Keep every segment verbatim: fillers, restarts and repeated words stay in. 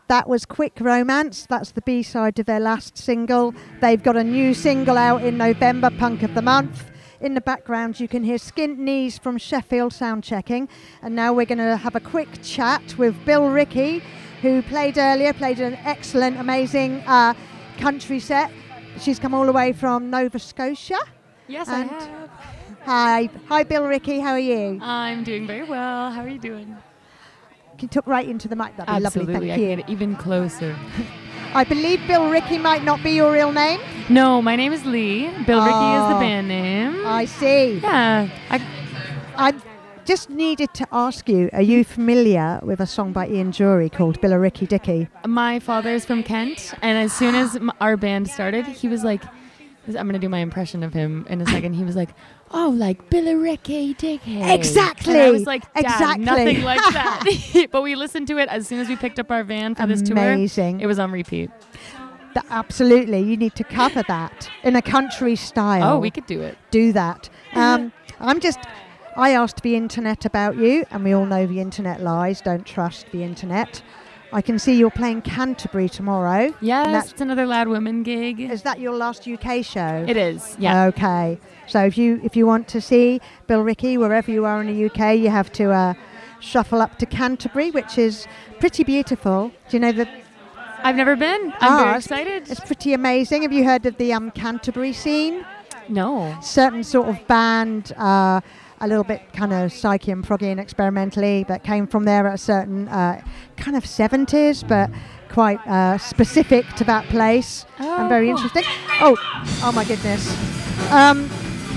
That was Quick Romance. That's the B-side of their last single. They've got a new single out in November, Punk of the Month. In the background, you can hear Skint Knees from Sheffield sound checking. And now we're going to have a quick chat with Bill Rickey, who played earlier, played an excellent, amazing uh, country set. She's come all the way from Nova Scotia. Yes, and I have. Hi. Hi, Bill Rickey. How are you? I'm doing very well. How are you doing? Can you talk right into the mic? That'd be Absolutely. lovely. Thank I you. can get it even closer. I believe Bill Rickey might not be your real name. No, my name is Lee. Bill Oh. Rickey is the band name. I see. Yeah. I, I just needed to ask you, are you familiar with a song by Ian Dury called Billericay Dickie? my father's from Kent, and as soon as m- our band started, he was like, I'm going to do my impression of him in a second. He was like, oh, like Billericay Dickie. Exactly. And I was like, Dad, Exactly. nothing like that. But we listened to it as soon as we picked up our van for this tour. Amazing. It was on repeat. Th- absolutely. You need to cover that in a country style. Oh, we could do it. do that. Um, I'm just, I asked the internet about you, and we all know the internet lies. Don't trust the internet. I can see you're playing Canterbury tomorrow. and Yes, that's- it's another Loud Women gig. Is that your last U K show? It is, yeah. Okay. So if you if you want to see Bill Rickey wherever you are in the U K, you have to uh, shuffle up to Canterbury, which is pretty beautiful. Do you know the? I've never been. I'm Ah, very it's- excited. It's pretty amazing. Have you heard of the um, Canterbury scene? No. Certain sort of band, uh, a little bit kind of psyche and proggy and experimentally, that came from there at a certain uh, kind of seventies, but quite uh, specific to that place Oh, and very cool. interesting. Oh, oh my goodness. Um,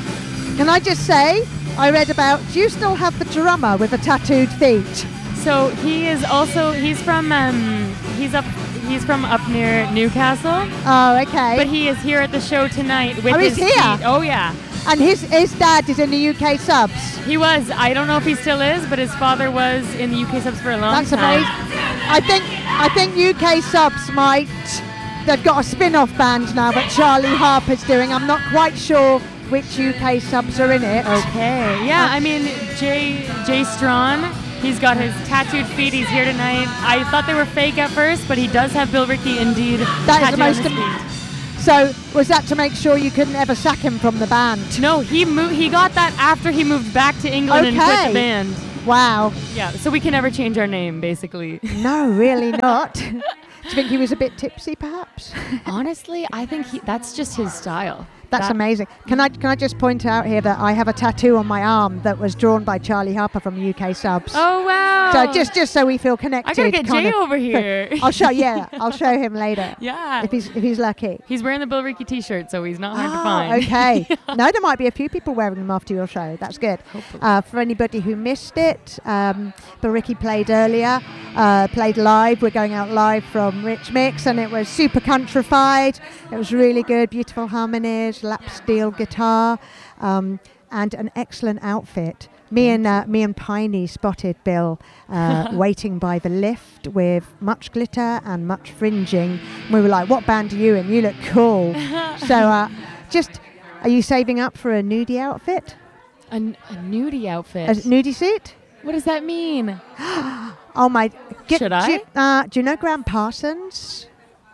can I just say, I read about, do you still have the drummer with the tattooed feet? So he is also, he's from, um, he's up, he's from up near Newcastle, Oh, okay. but he is here at the show tonight with Oh, his he's here? feet. Oh, yeah. and his, his dad is in the U K subs. He was. I don't know if he still is, but his father was in the U K subs for a long That's time. amazing. I think I think U K subs might. They've got a spin-off band now that Charlie Harper's doing. I'm not quite sure which U K subs are in it. Okay. Yeah, I mean, Jay Jay Strawn, he's got his tattooed feet. He's here tonight. I thought they were fake at first, but he does have Bill Rickey indeed That is the tattooed on most. his Am- feet. so was that to make sure you couldn't ever sack him from the band? No, he moved. He got that after he moved back to England and quit Okay. the band. Wow. Yeah, so we can never change our name, basically. No, really not. Do you think he was a bit tipsy, perhaps? Honestly, I think he, that's just his style. That's That- amazing. Can I can I just point out here that I have a tattoo on my arm that was drawn by Charlie Harper from U K subs. Oh wow! So just just so we feel connected. I gotta get kind Jay of- over here. I'll show. Yeah, I'll show him later yeah. if he's if he's lucky. He's wearing the Bill Rickey T-shirt, so he's not hard to Oh, find. okay. No, there might be a few people wearing them after your show. That's good. Hopefully. Uh, for anybody who missed it, um, Bill Rickey played earlier, uh, played live. We're going out live from Rich Mix, and it was super countrified. It was really good, beautiful harmonies, lap steel guitar, um, and an excellent outfit. Me and uh, me and Piney spotted Bill uh, waiting by the lift with much glitter and much fringing. We were like, "What band are you in? You look cool." So, uh, just are you saving up for a nudie outfit? A, n- a nudie outfit. A nudie suit? What does that mean? Oh my! Get, Should do I? you- uh, do you know Graham Parsons?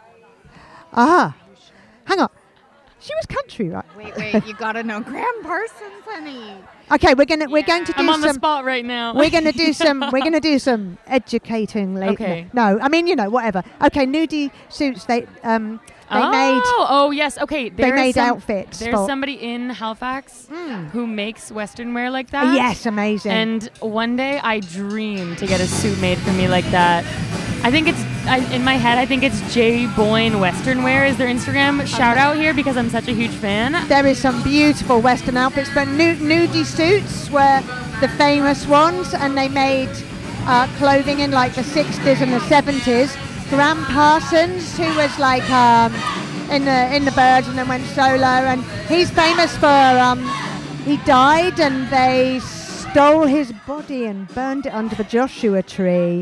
Ah, hang on. She was country, right? Wait, wait, you gotta know Graham Parsons, honey. Okay, we're gonna we're going to do I'm on the some. spot right now. We're gonna do some. We're gonna do some educating later. Okay. No, I mean you know whatever. Okay, nudie suits. They um they oh, made oh yes, okay. they There's made some, outfits. There's for, somebody in Halifax Mm. who makes Western wear like that. Yes, amazing. And one day I dream to get a suit made for me like that. I think it's I, in my head. I think it's Jay Boyne Western Wear is their Instagram. Shout out here because I'm such a huge fan. There is some beautiful Western outfits, but nu- nudie suits were the famous ones, and they made uh, clothing in like the sixties and the seventies. Graham Parsons, who was like um, in the in the Birds and then went solo, and he's famous for um, he died and they stole his body and burned it under the Joshua tree.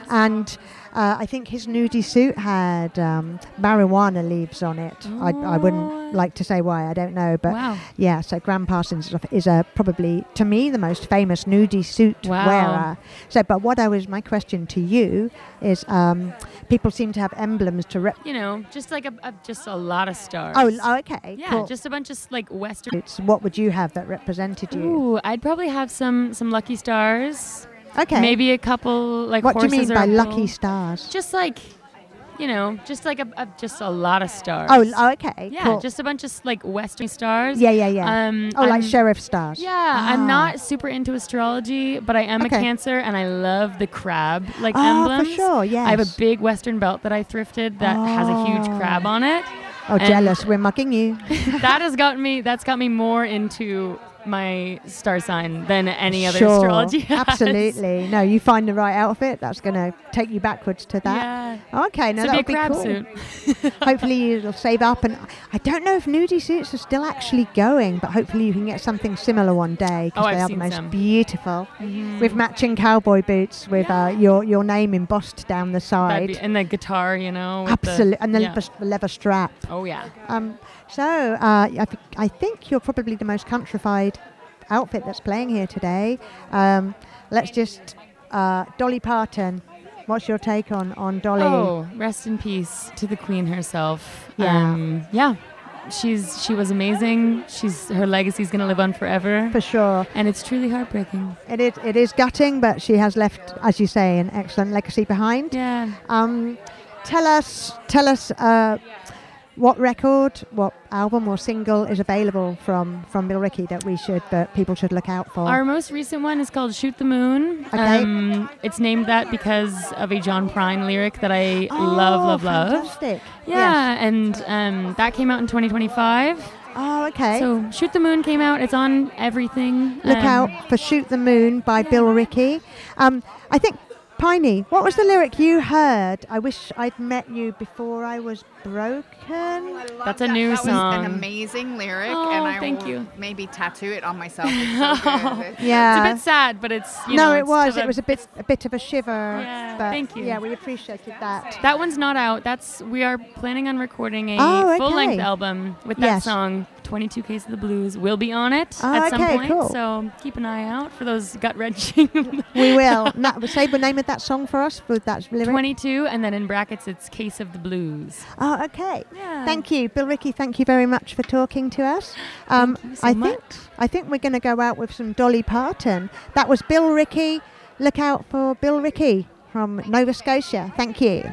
and uh, I think his nudie suit had um, marijuana leaves on it. I, I wouldn't like to say why, I don't know, but Wow. yeah, so Graham Parsons is, is a probably, to me, the most famous nudie suit Wow. wearer. So, but what I was, my question to you is, um, people seem to have emblems to rep. You know, just like a, a just a lot of stars. Oh, oh, okay. yeah, cool. just a bunch of like Western. It's- what would you have that represented you? Ooh, I'd probably have some some lucky stars. Okay. Maybe a couple like What do you horses mean or by a lucky bull. stars? Just like, you know, just like a, a just a lot of stars. Oh, oh, okay. yeah, cool. just a bunch of like Western stars. yeah, yeah, yeah. Um, oh, like I'm- sheriff stars. Yeah, Ah. I'm not super into astrology, but I am Okay. a Cancer, and I love the crab like Oh, emblems. for sure. Yes. I have a big Western belt that I thrifted that has a huge Oh. crab on it. Oh, and- jealous. We're mugging you. That has got me. That's got me more into my star sign than any other Sure. astrology has. Absolutely. No, you find the right outfit. That's going to take you backwards to that. Yeah. Okay, no, So that be a would be crab cool. suit. Hopefully you'll save up, and I don't know if nudie suits are still actually going, but hopefully you can get something similar one day because Oh, they I've are the seen most some. beautiful, Mhm. with matching cowboy boots with uh, your your name embossed down the That'd side. be- and the guitar, you know. with the- Absolutely, and the yeah. leather, leather strap. Oh yeah. Um, so uh, I, th- I think you're probably the most countrified outfit that's playing here today. Um, let's just uh, Dolly Parton. What's your take on on Dolly? Oh, rest in peace to the Queen herself. Yeah. Um, yeah. She's she was amazing. She's her legacy's gonna live on forever. For sure. And it's truly heartbreaking. It is, it is gutting, but she has left, as you say, an excellent legacy behind. Yeah. Um, tell us, tell us uh, what record, what album or single is available from, from Billericay that we should, that people should look out for. Our most recent one is called Shoot the Moon. Okay. Um, it's named that because of a John Prine lyric that I oh, love, love, love. fantastic. Yeah, Yes. and um, that came out in twenty twenty-five. Oh, okay. So Shoot the Moon came out. It's on everything. Look Um, out for Shoot the Moon by Bill Rickey. Um, I think, Piney, what was the lyric you heard? I wish I'd met you before I was broken. I love That's a that. new that song. was an amazing lyric, Oh, and I thank will you. maybe tattoo it on myself. It's so good. Yeah. It's a bit sad, but it's you no, know, it it's was. still It a- was a bit, a bit of a shiver. Yeah, but thank you. Yeah, we appreciated that. That one's not out. That's we are planning on recording a Oh, okay. full-length album with that Yes. song. twenty-two Case of the Blues will be on it Oh, at some okay, point. cool. So keep an eye out for those gut-wrenching. We will. Na- say the name of that song for us with that lyric. twenty-two, and then in brackets it's Case of the Blues. Oh, okay. Yeah. Thank you, Bill Rickey. Thank you very much for talking to us. Um, Thank you so I much. think I think we're going to go out with some Dolly Parton. That was Bill Rickey. Look out for Bill Rickey from Nova Scotia. Thank you.